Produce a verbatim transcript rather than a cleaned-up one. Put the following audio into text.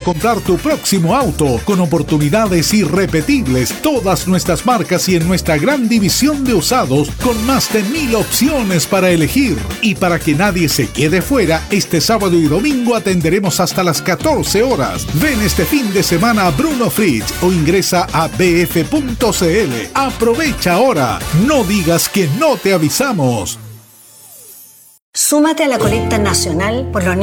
comprar tu próximo auto con oportunidades irrepetibles, todas nuestras marcas y en nuestra gran división de usados con más de mil opciones para elegir. Y para que nadie se quede fuera, este sábado y domingo atenderemos hasta las catorce horas. Ven este fin de semana a Bruno Fritz o ingresa a b f punto c l. Aprovecha ahora, no digas que no te avisamos. Súmate a la colecta nacional por los